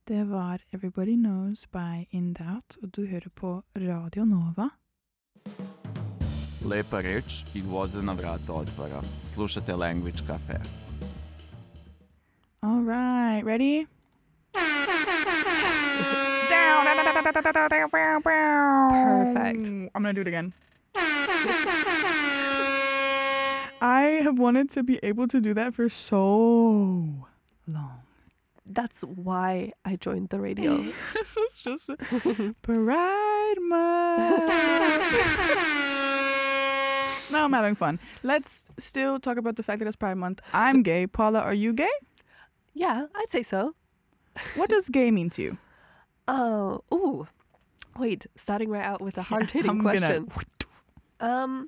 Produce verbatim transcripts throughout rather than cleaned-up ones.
Det var Everybody Knows by In Doubt, og du hører på Radio Nova. Lepa reč i gvozdena vrata otvara. Slušate Language Cafe. All right, ready? Perfect. I'm gonna do it again. I have wanted to be able to do that for so long. That's why I joined the radio. This is just a Pride Month. Now I'm having fun. Let's still talk about the fact that it's Pride Month. I'm gay. Paula, are you gay? Yeah, I'd say so. What does gay mean to you? Oh, ooh. Wait, starting right out with a hard-hitting I'm question. Gonna... Um,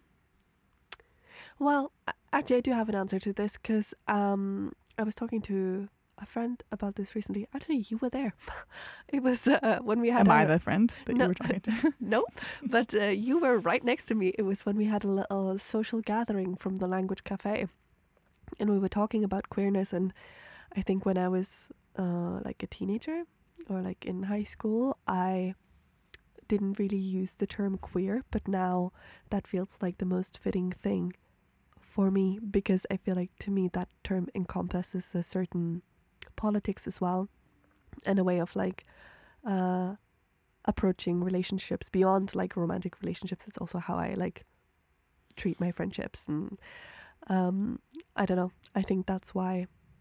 well, a- actually, I do have an answer to this because um, I was talking to a friend about this recently. Actually, you were there. It was uh, when we had Am a... I the friend that No. you were talking to? Nope, but uh, you were right next to me. It was when we had a little social gathering from the Language Cafe. And we were talking about queerness. And I think when I was uh, like a teenager or like in high school, I didn't really use the term queer. But now that feels like the most fitting thing for me, because I feel like to me that term encompasses a certain politics as well, and a way of like uh approaching relationships beyond like romantic relationships. It's also how I like treat my friendships, and um I don't know, I think that's why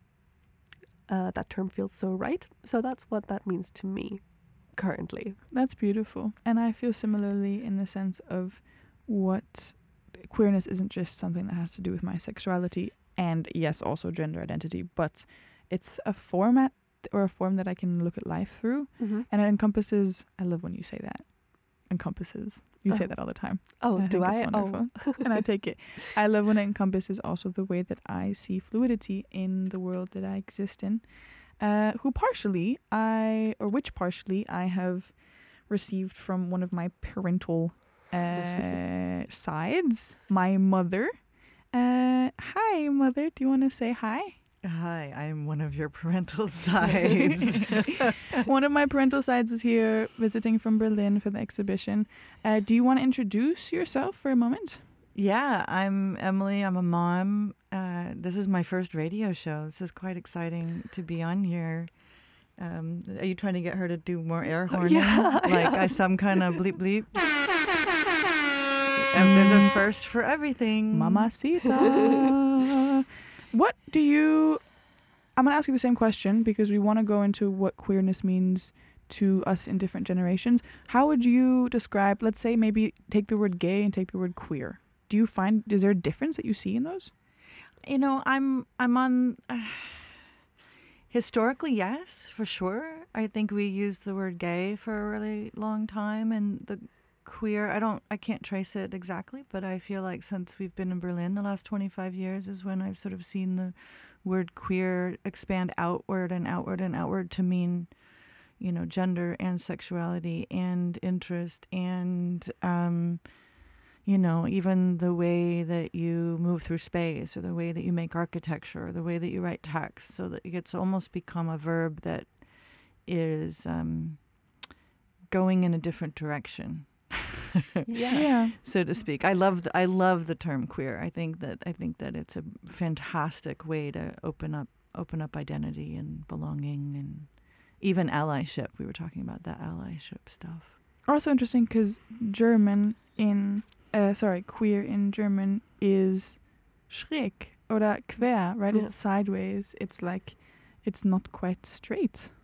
uh that term feels so right. So that's what that means to me currently. That's beautiful. And I feel similarly in the sense of what queerness isn't just something that has to do with my sexuality and yes, also gender identity, but it's a format or a form that I can look at life through. Mm-hmm. And it encompasses, I love when you say that, encompasses. You say Oh. that all the time. Oh, I do think I? it's wonderful. And I take it. I love when it encompasses also the way that I see fluidity in the world that I exist in, uh, who partially I, or which partially I have received from one of my parental uh, sides, my mother. Uh, hi, mother. Do you want to say hi? Hi, I'm one of your parental sides. One of my parental sides is here visiting from Berlin for the exhibition. Uh, do you want to introduce yourself for a moment? Yeah, I'm Emily. I'm a mom. Uh, this is my first radio show. This is quite exciting to be on here. Um, are you trying to get her to do more air horning? Yeah, like yeah. I some kind of bleep bleep? And there's a first for everything. Mamacita. What do you... I'm going to ask you the same question because we want to go into what queerness means to us in different generations. How would you describe, let's say maybe take the word gay and take the word queer. Do you find, is there a difference that you see in those? You know, I'm I'm on. Uh, historically, yes, for sure. I think we used the word gay for a really long time, and the queer. I don't. I can't trace it exactly, but I feel like since we've been in Berlin the last twenty-five years is when I've sort of seen the word queer expand outward and outward and outward to mean, you know, gender and sexuality and interest and. Um, You know, even the way that you move through space or the way that you make architecture or the way that you write text, so that it's almost become a verb that is um, going in a different direction. Yeah. Yeah. So to speak. I love the, I love the term queer. I think that I think that it's a fantastic way to open up open up identity and belonging and even allyship. We were talking about that allyship stuff. Also interesting because German in, uh, sorry, queer in German is schräg oder quer, right? Yeah. It's sideways. It's like, it's not quite straight.